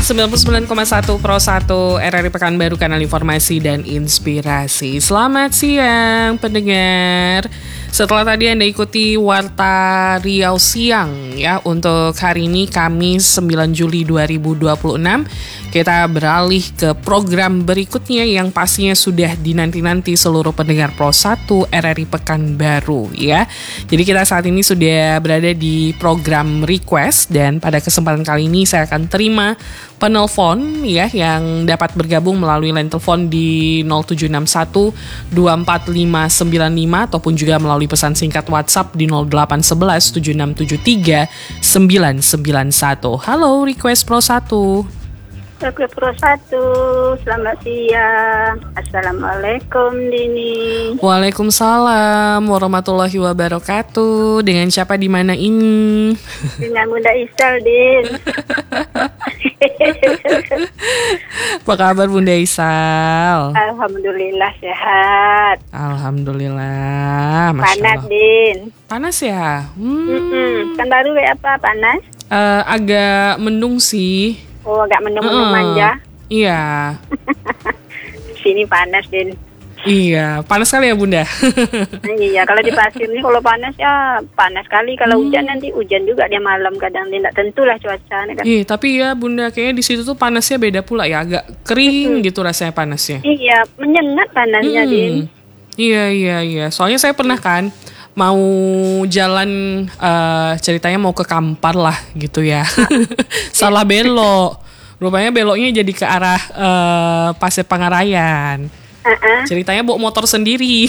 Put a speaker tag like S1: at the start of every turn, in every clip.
S1: 99,1 Pro 1 RRI Pekanbaru, kanal informasi dan inspirasi. Selamat siang pendengar. Setelah tadi Anda ikuti Warta Riau Siang ya, untuk hari ini Kamis 9 Juli 2026, kita beralih ke program berikutnya yang pastinya sudah dinanti-nanti seluruh pendengar Pro 1 RRI Pekanbaru ya. Jadi kita saat ini sudah berada di program request, dan pada kesempatan kali ini saya akan terima penelpon ya yang dapat bergabung melalui line telepon di 0761 24595 ataupun juga melalui pesan singkat WhatsApp di 0811 7673 991. Halo Request Pro 1.
S2: Request Pro 1, selamat siang. Assalamualaikum Dini.
S1: Waalaikumsalam warahmatullahi wabarakatuh. Dengan siapa di mana ini?
S2: Dengan Bunda Isal, Din.
S1: Apa kabar Bunda Isal?
S2: Alhamdulillah sehat.
S1: Alhamdulillah. Masya
S2: Panas,
S1: Allah.
S2: Din.
S1: Panas ya?
S2: Kan baru apa panas?
S1: Agak mendung sih.
S2: Oh, agak mendung-mendung manja.
S1: Iya.
S2: Sini panas, Din.
S1: Iya, panas kali ya Bunda.
S2: Iya, kalau di pasir ini kalau panas ya panas kali. Kalau hujan nanti hujan juga dia malam kadang. Tidak tentulah cuaca kan.
S1: Iya, tapi ya Bunda kayaknya di situ tuh panasnya beda pula ya, agak kering gitu rasanya panasnya.
S2: Iya, menyengat panasnya, Din.
S1: Iya. Soalnya saya pernah kan mau jalan, ceritanya mau ke Kampar lah gitu ya. Salah belok. Rupanya beloknya jadi ke arah Pasir Pangarayan. Ceritanya bawa motor sendiri.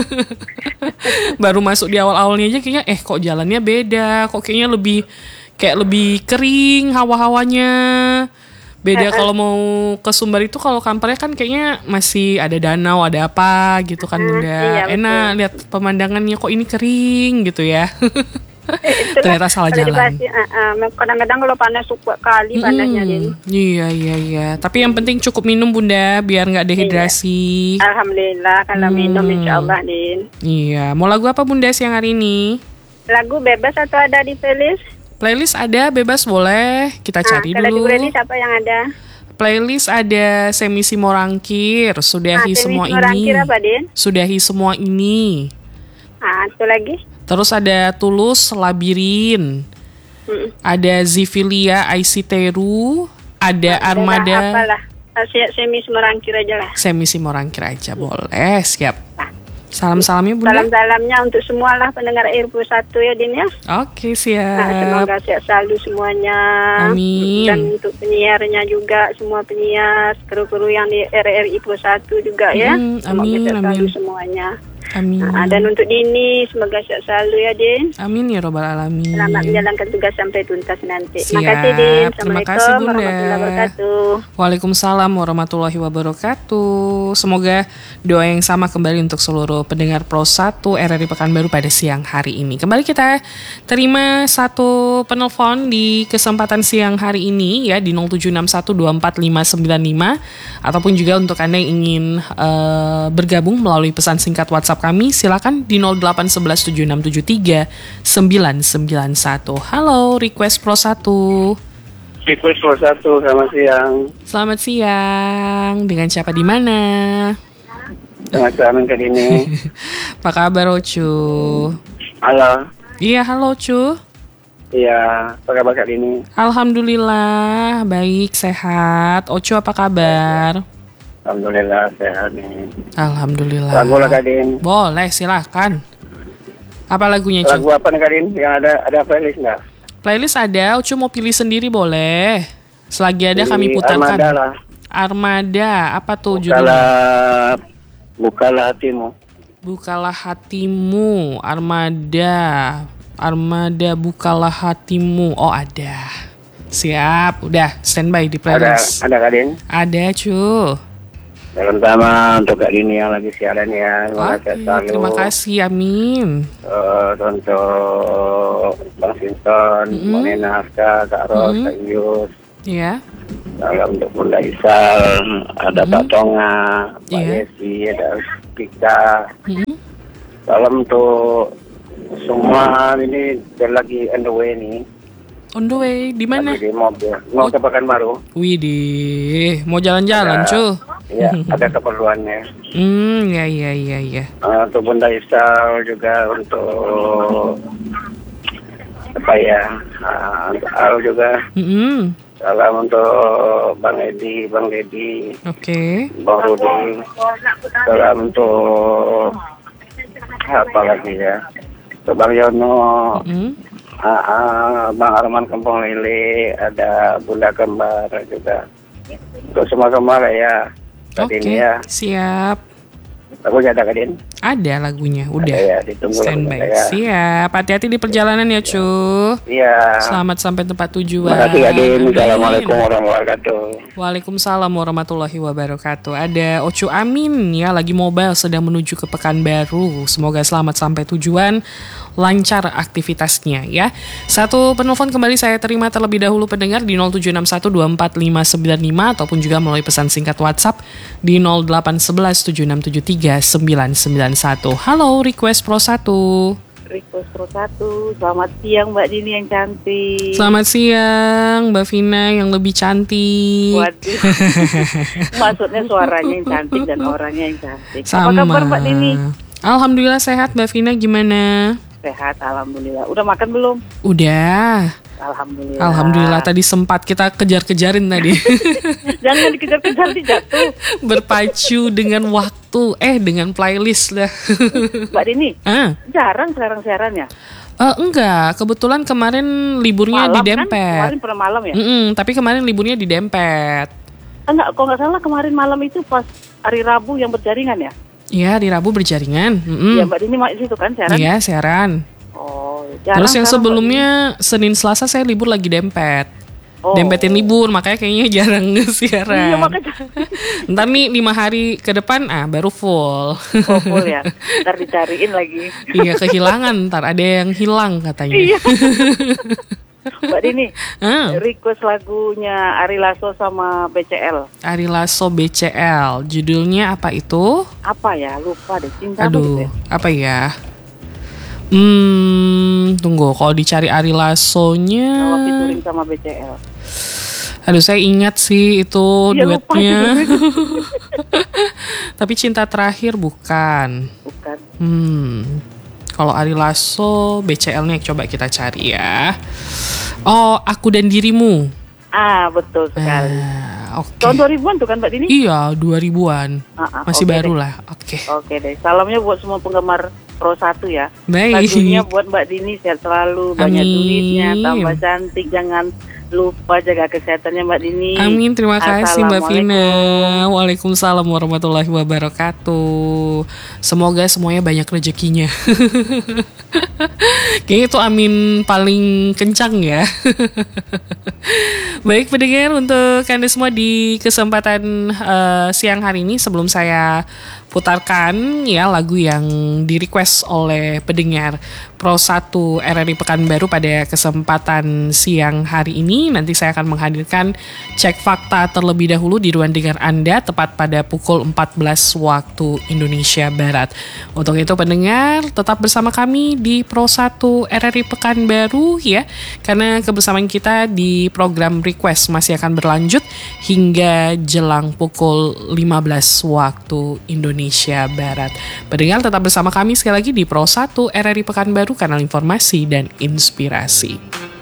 S1: Baru masuk di awal-awalnya aja kayaknya kok jalannya beda, kok kayaknya lebih kering hawa-hawanya. Beda kalau mau ke Sumber itu, kalau Kamparnya kan kayaknya masih ada danau, ada apa gitu kan Bunda.
S2: Iya,
S1: enak lihat pemandangannya, kok ini kering gitu ya. Ternyata salah jalan.
S2: Kadang-kadang kalau panas suka kali panasnya, Din.
S1: Iya. Tapi yang penting cukup minum Bunda, biar nggak dehidrasi.
S2: Alhamdulillah kalau minum insya Allah, Din.
S1: Iya. Mau lagu apa Bunda siang hari ini?
S2: Lagu bebas atau ada di playlist?
S1: Playlist ada, bebas boleh. Kita cari
S2: kalau
S1: dulu.
S2: Kalau di playlist apa yang ada?
S1: Playlist ada Semisi Morangkir, Sudahi Semua Ini.
S2: Morangkir apa, Din?
S1: Sudahi Semua Ini.
S2: Itu lagi?
S1: Terus ada Tulus, Labirin. Ada Zivilia, Aisiteru. Ada Armada.
S2: Apalah. Semisi Morangkir aja lah.
S1: Semisi Morangkir aja boleh, siap. Salam-salamnya Bunda.
S2: Salam-salamnya untuk semua lah pendengar RRI 1 ya, Din ya.
S1: Oke, siap.
S2: Semoga sehat selalu semuanya.
S1: Amin.
S2: Dan untuk penyiarnya juga, semua penyiar, kru-kru yang di RRI 1 juga ya. Semoga sehat selalu semuanya.
S1: Amin.
S2: Dan untuk Dini, semoga sehat selalu ya, Din.
S1: Amin ya robbal alamin.
S2: Selamat menjalankan tugas sampai tuntas nanti.
S1: Siap.
S2: Terima kasih, Din.
S1: Terima kasih Bunda.
S2: Warahmatullahi wabarakatuh.
S1: Waalaikumsalam warahmatullahi wabarakatuh. Semoga doa yang sama kembali untuk seluruh pendengar Pro 1 RRI Pekanbaru pada siang hari ini. Kembali kita terima satu penelpon di kesempatan siang hari ini ya, di 0761245595, ataupun juga untuk Anda yang ingin bergabung melalui pesan singkat WhatsApp kami, silakan di 08117673 991. Halo Request Pro 1.
S3: Request Pro 1, selamat siang.
S1: Selamat siang. Dengan siapa di mana?
S3: Selamat siang Kak Dini.
S1: Apa kabar Ocu?
S3: Halo.
S1: Iya, halo Cu.
S3: Iya, apa kabar Kak Dini?
S1: Alhamdulillah, baik, sehat. Ocu apa kabar?
S3: Alhamdulillah sehat nih.
S1: Alhamdulillah.
S3: Lagu lah Kak Din.
S1: Boleh, silakan. Apa lagunya, Cu?
S3: Lagu apa nih Kak Din? Yang ada playlist nggak?
S1: Playlist ada, Ocu mau pilih sendiri boleh. Selagi ada kami putarkan.
S3: Armada lah.
S1: Armada, apa tuh judulnya?
S3: Bukalah hatimu.
S1: Bukalah hatimu, Armada. Armada bukalah hatimu. Oh ada. Siap, udah standby di playlist.
S3: Ada Kak Din?
S1: Ada Cu.
S3: Terutama untuk Kak Dini yang lagi siaran ya.
S1: Terima kasih, amin.
S3: Untuk Bang Sinton, Bang Nena, Kak Ros, Kak Yus.
S1: Iya.
S3: Kalau untuk Bunda Isal, ada Pak Tonga, Pak Yesi, ada Pika. Salam untuk semua ini lagi on the way nih.
S1: On the way, di mana?
S3: Lagi di mobil, mau ke Pekanbaru.
S1: Widih, mau jalan-jalan, cu?
S3: Iya, ada keperluannya.
S1: Ya.
S3: Untuk Bunda Isal juga, untuk apa ya, untuk Al juga. Salam untuk Bang Edi, Bang Dedi,
S1: Oke.
S3: Bang Rudi. Salam untuk apa lagi ya? Untuk Bang Yono, Bang Arman Kampung Lele, ada Bunda Kembar juga. Untuk semua lah ya.
S1: Oke,
S3: Ya.
S1: siap.
S3: Lagunya ada Kadin?
S1: Ada lagunya, udah.
S3: Ya, ditunggu
S1: Standby.
S3: lagunya, ya.
S1: Siap. Hati-hati di perjalanan ya, cu.
S3: Iya.
S1: Selamat sampai tempat tujuan.
S3: Terima kasih Kadin. Assalamualaikum warahmatullahi wabarakatuh.
S1: Waalaikumsalam warahmatullahi wabarakatuh. Ada Ocu Amin ya, lagi mobile sedang menuju ke Pekanbaru. Semoga selamat sampai tujuan, lancar aktivitasnya ya. Satu penelpon kembali saya terima terlebih dahulu pendengar di 0761245595 ataupun juga melalui pesan singkat WhatsApp di 081176739991. Halo, request Pro 1.
S4: Request Pro 1, selamat siang Mbak Dini yang cantik.
S1: Selamat siang Mbak Vina yang lebih cantik.
S4: Waduh, maksudnya suaranya yang cantik dan orangnya yang cantik.
S1: Sama.
S4: Apa kabar Mbak Dini?
S1: Alhamdulillah sehat, Mbak Vina gimana?
S4: Sehat, alhamdulillah. Udah makan belum?
S1: Udah.
S4: Alhamdulillah.
S1: Alhamdulillah tadi sempat kita kejar-kejarin tadi.
S4: Jangan dikejar-kejar, jatuh.
S1: Berpacu dengan waktu, dengan playlist lah.
S4: Mbak Dini, jarang siaran ya?
S1: Enggak, kebetulan kemarin liburnya
S4: Malam
S1: didempet.
S4: Kan? Kemarin pernah malam ya?
S1: Tapi kemarin liburnya didempet.
S4: Enggak, kalau nggak salah kemarin malam itu pas hari Rabu yang berjaringan ya?
S1: Iya, di Rabu berjaringan.
S4: Iya, Mbak Dini itu kan siaran?
S1: Iya, siaran.
S4: Oh, jarang.
S1: Terus yang sebelumnya Senin Selasa saya libur lagi dempet. Dempetin libur, makanya kayaknya jarang siaran.
S4: Iya, makanya.
S1: Ntar nih 5 hari ke depan baru full.
S4: Oh, full ya. Ntar dicariin lagi.
S1: Iya, kehilangan, ntar ada yang hilang katanya.
S4: Iya. Mbak Dini, request lagunya Ari Lasso sama BCL.
S1: Ari Lasso BCL, judulnya apa itu?
S4: Apa ya, lupa deh. Cinta
S1: Aduh, apa ya? Tunggu, kalau dicari Ari Lasso-nya.
S4: Kalau featuring sama BCL.
S1: Aduh, saya ingat sih itu
S4: ya,
S1: duetnya. Tapi Cinta Terakhir bukan.
S4: Bukan.
S1: Kalau Ari Lasso, BCL-nya coba kita cari ya. Oh, Aku dan Dirimu.
S4: Betul sekali.
S1: Okay.
S4: Tahun 2000-an tuh kan Mbak Dini?
S1: Iya, 2000-an. Masih baru
S4: deh.
S1: lah. Oke.
S4: Oke deh. Salamnya buat semua penggemar Pro 1 ya.
S1: Baik.
S4: Lagunya buat Mbak Dini sehat selalu, banyak duitnya, tambah cantik, jangan lupa jaga kesehatannya Mbak Dini.
S1: Amin, terima kasih Mbak Vina. Waalaikumsalam warahmatullahi wabarakatuh. Semoga semuanya banyak rezekinya. Kayaknya itu amin paling kencang ya. Baik pendengar, untuk Anda semua di kesempatan siang hari ini, sebelum saya putarkan ya lagu yang di request oleh pendengar Pro 1 RRI Pekanbaru pada kesempatan siang hari ini, nanti saya akan menghadirkan cek fakta terlebih dahulu di ruang dengar Anda tepat pada pukul 14 waktu Indonesia Barat. Untuk itu pendengar tetap bersama kami di Pro 1 RRI Pekanbaru ya, karena kebersamaan kita di program request masih akan berlanjut hingga jelang pukul 15 waktu Indonesia Barat. Pendengar tetap bersama kami sekali lagi di Pro 1 RRI Pekanbaru, kanal informasi dan inspirasi.